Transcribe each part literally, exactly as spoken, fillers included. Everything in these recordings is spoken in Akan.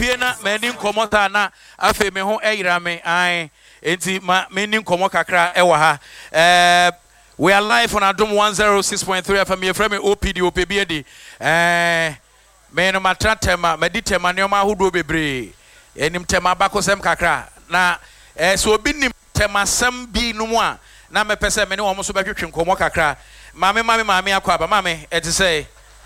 piena meni nkomo na afi me ho eyira me ai enti ma meni nkomo kakra e wa ha eh we are live on Adom one oh six point three F M. Your friend O P D O P B D eh me no matra tema medi tema ne ma ahodo bebre enim tema bakosem kakra na eh so obi nim tema sam bi no mu a na me pese me ne wo so betwetwe nkomo kakra mame mame mame akwa ba mame e te say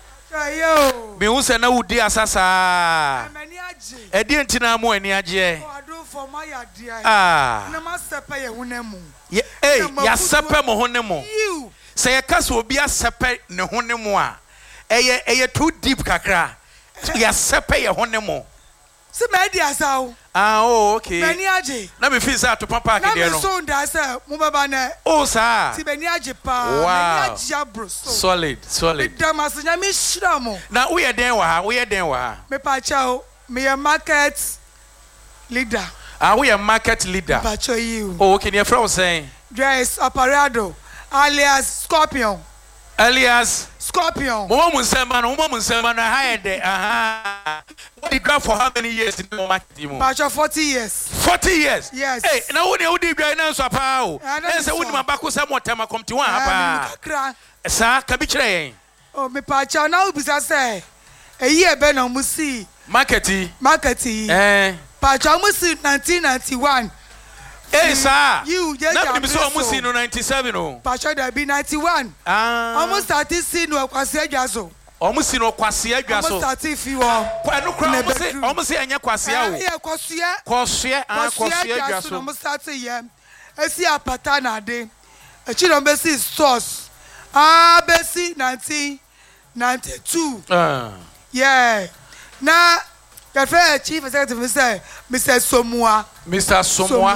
yo me hu se na wudi asasa amani age e di ntina mu ani age ado for my adia ah na masepa ye hunemu ye eh ya sepa mo honemu you say ye kasa obi asepa ne honemu a eye eye too deep kakra ya sepa ye honemu se me di asawo ah oh okay mani age na me feel say to papa ke de no na me so nda say mo baba na oh sa ti mani age pa mani age abro so solid solid damas nya me shira mo na wo ye den wa ha wo ye den wa ha me pa chao me ye market leader ah wo ye market leader pa chao you oh okay ne friend saying Dress Aparado alias Scorpion alias Scorpion mo mo nsema no mo mo nsema no ha ye de aha what did grab for how many years in the market mo pa forty years forty years yes hey na wo ne wo di dwan na so pa o e se wo ni mabako se mo tema komti wan ha pa sa ka bi kire yen oh me pa cha na obisa say eyi ebe na mo si market market eh pa cha mo si nineteen ninety-one eh sa you just na bi so mo si no ninety-seven o pa cha da bi ninety-one ah almost start si no kwase adwaso omo si no kwase adwaso almost start fi wo kwa no kra omo si omo si anya kwase a o eh kwase kwase ah kwase adwaso no mo start ye esi apata na de echi no be si stores ah be si nineteen ninety-two ah yeah na the first chief executive Mister Mister Somua Mister Somua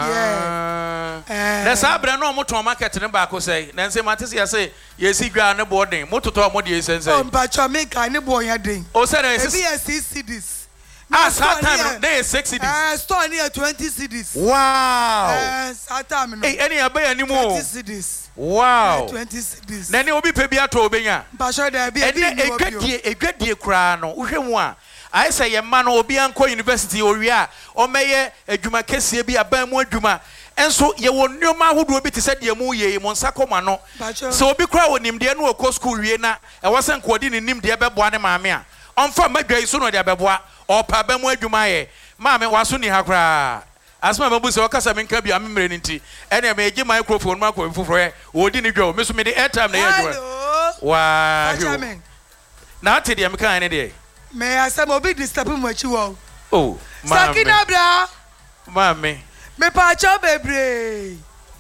yeah eh na sabra no mo to market ne ba ko say na nse mate se say yesi dwa ne boarding mo to to mo de sense oh pa cha me ka ne boy ya den o say na e be six cedis ah that time no six cedis eh store near twenty cedis wow eh that time no eh any abaya ni mo twenty cedis wow twenty cedis na ne obi pe bi ato obenya pa cha da bi e bi ni obi edwadie edwadie kra no wo hwe mu a I say ye man obi anko university owi a o meye adwuma kese bi aban mu adwuma enso ye wo nnoma ahodo bi te se de mu ye mo nsa koma no so obi kra wonim de no ko school wie na e wo se nko odi ni nim de beboa ne maame a onfa madwai so no de beboa o pa ba mu adwuma ye maame waso ni ha kra asma mabu se wakasa menka bi amemre nti ene me gi microphone ma ko foforo ye odi ni dwo me so me de airtime na ye adwuma wa na ate de me kan ne de me asem obi disturb mo achi wo oh Sakina bra mami me pa cha bebre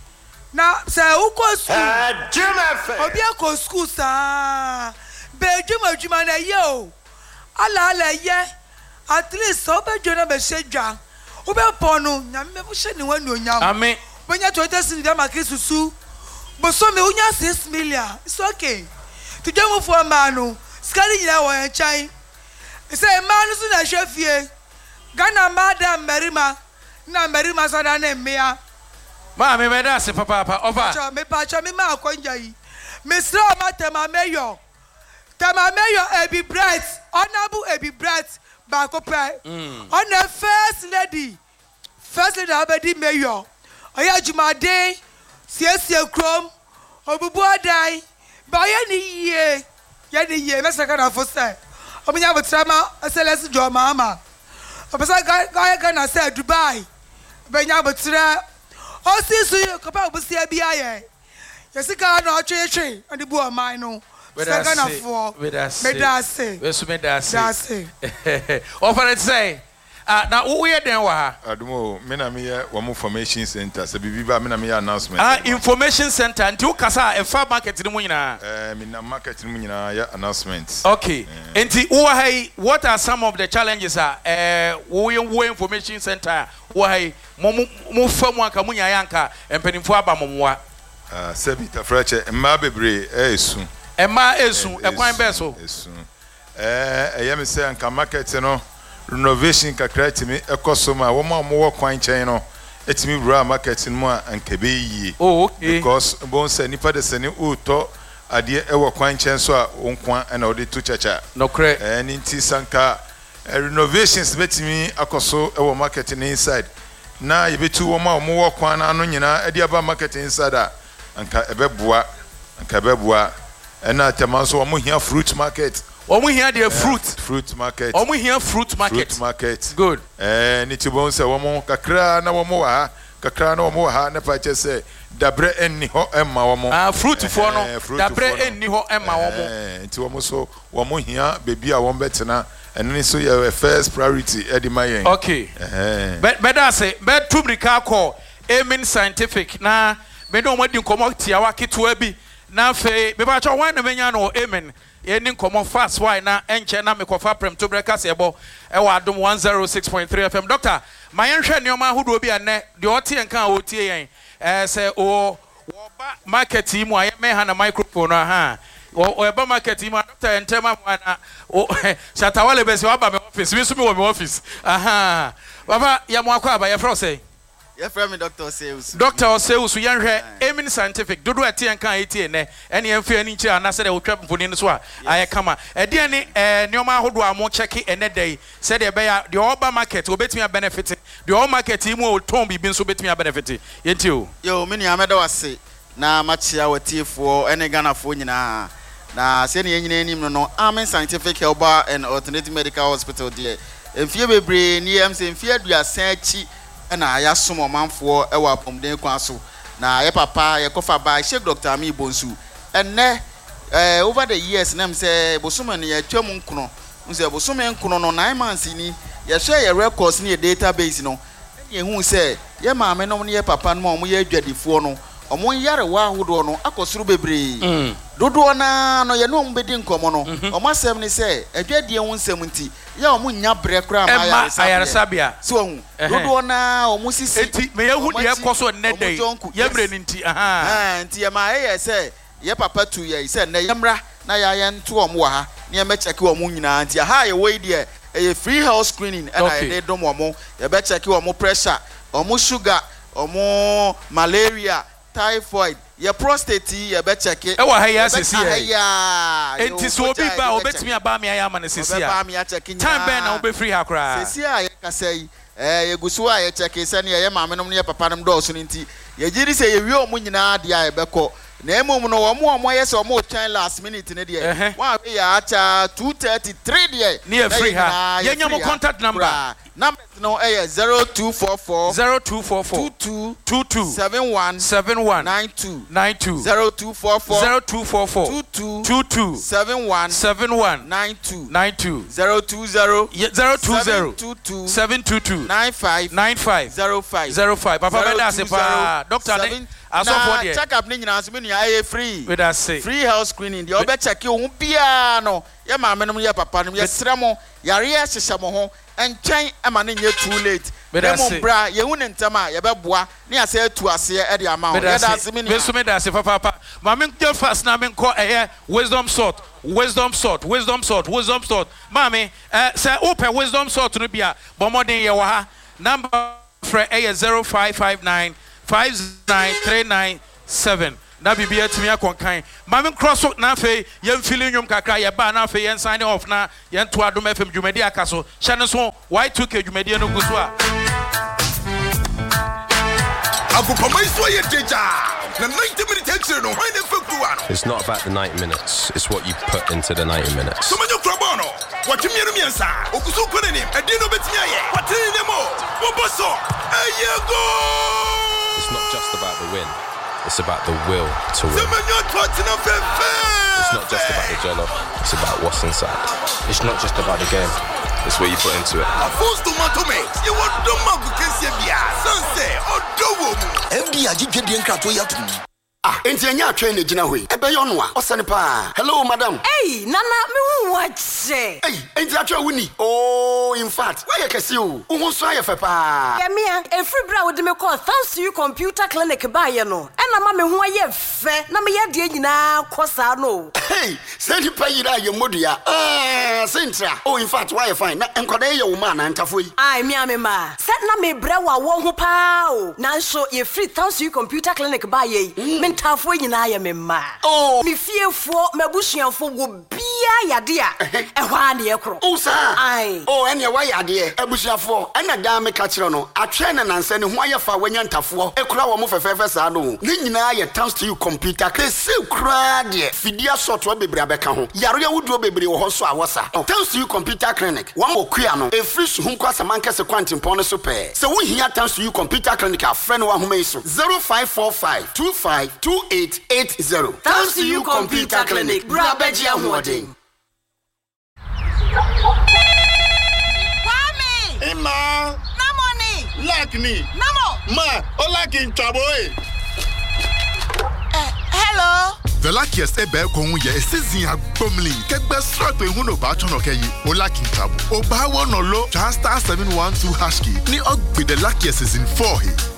na se uko school jumafe obi ko school sa be juma juma na ye o ala ala ye at least so be jona be shedwa o be ponu nyame me hye ni wanu onyam amen bonya twenty sin dia makisusu bo so me unya six million it's okay to jemu for man no skali nyina wo en chan say man so na hwefie Ghana madam Merima na Merima so da na mmea ma me me da se papa papa over cha me pa cha me ma akonja yi me sra ma tema mayor tema mayor ebi bright honorable ebi bright ba ko pe on the first lady first lady abedi mayor oya jumade siesie krom obubu adai ba ye ni ye ye ni ye me saka na fo say omunya botrama selesi jo mama opesa ga ga na say Dubai benya botra o si su ko pa obusia bia ye yesika na otwetwe ade bu o man no saka na fo medase we su medase medase offer it say ah na wo ye den wa ha adumo me na me ye wo information center se bibi ba me na me ye announcement ah information center nti wo kasa e fa market ni mu nyina eh me na market ni mu nyina ya announcement okay nti wo hai what are some of the challenges ah eh wo ye wo information center wo hai mo mo fa mu aka mu nya yanka empanimfo aba momwa ah sebi tafrache emma bebre eh esu emma esu ekwan be so esu eh eyem se anka market no renovation kakra timi ekosoma wo ma mo wo kwan chen no etimi wura market no a ankabe yi oh okay because bon se nipa de se ni uto ade e wo kwan chen so a onkwan na ode to chacha no kre eh ni nti sanka renovations betimi akoso e wo market inside na yebetu wo ma wo wo kwan na no nyina e de aba market inside a anka ebeboa anka ebeboa ena temanso wo hia fruit market Omu here the fruit. Fruit market. Omu here fruit market. Fruit market. Good. Eh, ni tibon se womo kakra na womo ha, kakra na womo ha na pa che se dabre enni ho emma womo. Ah, fruit for no. Dabre enni ho emma womo. Eh, nti womo so womo hia bebi a won betena, eno ni so your first priority e di mayen. Okay. Eh. But better say, but tubrika call Amen Scientific na me no mo di nkomo tia wa keto bi na fe be ba cho wan na menya no Amen. Any common fast why na enche na me kofa prem to break us ebo e wa adom one oh six point three F M. Doctor, my enhwe neoma hudo bi ane de ote enka otie yen eh say o wo ba market mu aye me ha na microphone ha o e ba market mu doctor entema mu na o shatawale be se wa ba me office me so me wo me office aha baba ya mo akwa ba ye fro say Your friend Doctor Oseus. Doctor Oseus, Yanre, Amen Scientific, Dodo at Tian Kan eighteen, any unfair inch, and I said I would trap for Ninswa. I come. A dear Neoma who do a more checky and a day said a bear, the Oba market will bet me a benefit. The old market team will Tom be been so bet me a benefit. Yet you. Yo, many Amado say, na much our tea for any Ghana for na. Na sending any name no Amen Scientific Health Bar and Alternative Medical Hospital, dear. If you be brain, you am saying fear we are saying. Na ya sumo manfo e wa pomden kwan so na ye papa ye kofa ba Sheikh Doctor Ami Bonsu enne eh over the years na me say bosumo ne ye twam nkono nse bosumo nkono no nine months ni ye share ye records ni database no ye hu say ye maame no ne ye papa no mo ye adwadifo no omo yare wa ahodo no akosuru bebre dodo na no ye no mbedi nkomo no omo asem ni say adwadie hu nsem nti ya omo nya bre kra ma ayare sabia so hu dodo na omo sisi enti me ye hu de ekoso ne dey ye bre ni nti aha nti ye ma ye say ye papa tu ye say na yemra na ya ye nto omo wa ha ne me check omo nyina nti aha ye we de e free health screening and I dey dom omo ye be check omo pressure omo sugar omo malaria typhoid your prostate your be check e wa ha ya sesi ya enti so obi ba obetimi aba me aya ma na sesi ya time ben na obe free ha kra sesi ya ya kasai eh yegusu a ya check se ne ye maame nom ne papa nom do so nti ye giri se ye wi omu nyina de a be ko na emom no omo omo ye se omo twan last minute ne de wa ya acha two thirty-three de ne free ha ye nyamo contact number number no eh zero two four four zero two four four two two two seven one seven one nine two nine two zero two four four zero two four four two two two two seven one seven one nine two nine two zero two zero zero two zero two two seven two two nine five nine five zero five zero five papa beda se pa doctor ne aso for there check up ni nyina so me nua free we da say free health screening the obe check you hu bia no ye maame no ye papa no ye sremo yare ye hyehye mo ho enchen ema ne nye too late dem bra ye hu ne ntama ye beboa ne ase atu ase e de ama ye da se me nua me da se papa papa maame je fast na me ko eh wisdom salt wisdom salt wisdom salt wisdom salt maame eh say open wisdom salt no bia bomodin ye wa ha number for eh zero five five nine five nine three nine seven na bibia timi akonkan mame cross na fe yem feeling nyum kakra ye ba na fe yen sign off na yen to adom F M dwumadi akaso hyane so Y two K dwumadi no guso a agopama iso ye deja na ninety minutes extra no when the fuck. It's not about the ninety minutes, it's what you put into the ninety minutes. So when you krabono what you mean miensa okusu kwenem e no betia ye what in them all boboso ayego. It's not just about the win, it's about the will to win. It's not just about the jello, it's about what's inside. It's not just about the game, it's what you put into it. Ah, enti anya atwen na gina hoi. Ebe yo no a, osane pa. Hello madam. Hey, nana me hu wache. Hey, enti atwa wuni. Oh, in fact, why you kese o? Wo so aye fe pa. Ya me a, e free bra wo de me call thanks to you computer clinic ba ye no. na ma me ho aye fe na me ye de nyina kosa no. Hey, say ni pa yira ye modua. Ah, sentra. Oh, in fact, why fine. Na enkoda ye wo ma na ntafo yi. Ai me amema. Set na me bre wa wo ho pa o. Nanso ye free thanks you computer clinic ba ye. Me ntafo nyina ye me ma. Oh, me fiefo mabusuafo wo bia yade a. Ehwa na ye kro. Oh, sir. Ai. Oh, ene wa yade abusuafo. Ena da me ka kire no. Atwe na nanse ne ho ayefa wanya ntafo. Ekura wo mo fefefe sa no. Ne nyina ye thanks to you computer. Ke se kura de. Fidia soto bebre abeka ho. Yaro ya wuduo bebre wo ho so awosa. Thanks to you computer clinic. One okua no. E free so hunko asamanka se kwantimpon no so pe. Se wo hia thanks to you computer clinic a friend wa homa iso. zero five four five two five two eight eight zero. Thanks to you computer clinic. Bra beji ahoden. Emma. Namoni. Like me. Namo. Ma, o like in trouble. Uh, hello. The luckiest ebe ko ye esizin agbomlin kegbe strut ehun no ba tun okeyi o lucky tabo o ba wo no lo star seven one two hash key ni ogbe the luckiest is in four he